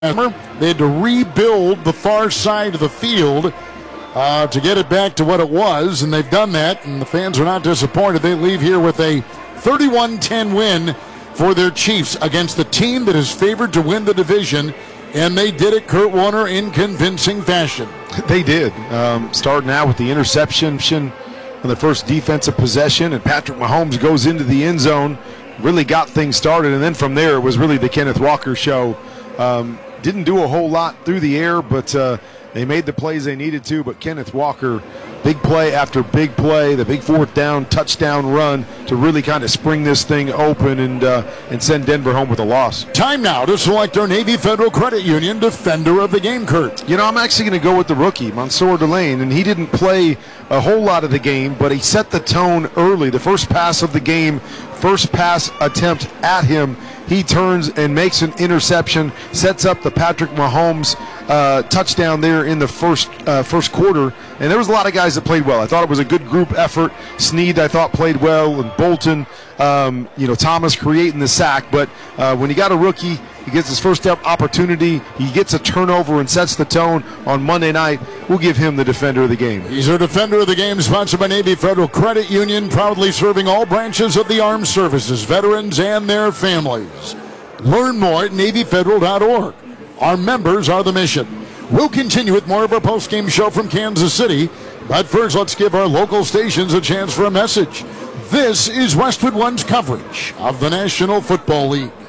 They had to rebuild the far side of the field to get it back to what it was, and they've done that, and the fans are not disappointed. They leave here with a 31-10 win for their Chiefs against the team that is favored to win the division, and they did it, Kurt Warner, in convincing fashion. They did. Starting out with the interception on the first defensive possession, and Patrick Mahomes goes into the end zone, really got things started, and then from there it was really the Kenneth Walker show. Didn't do a whole lot through the air, but they made the plays they needed to. But Kenneth Walker, big play after big play, the big fourth down, touchdown run to really kind of spring this thing open and send Denver home with a loss. Time now to select our Navy Federal Credit Union Defender of the Game, Kurt. You know, I'm actually going to go with the rookie, Mansour Delane, and he didn't play a whole lot of the game, but he set the tone early. The first pass of the game, first pass attempt at him, he turns and makes an interception, sets up the Patrick Mahomes touchdown there in the first quarter. And there was a lot of guys that played well. I thought it was a good group effort. Snead, I thought, played well, and Bolton, Thomas creating the sack. But when you got a rookie, he gets his first opportunity, he gets a turnover and sets the tone on Monday night. We'll give him the Defender of the Game. He's our Defender of the Game, sponsored by Navy Federal Credit Union, proudly serving all branches of the armed services, veterans, and their families. Learn more at NavyFederal.org. Our members are the mission. We'll continue with more of our post-game show from Kansas City, but first let's give our local stations a chance for a message. This is Westwood One's coverage of the National Football League.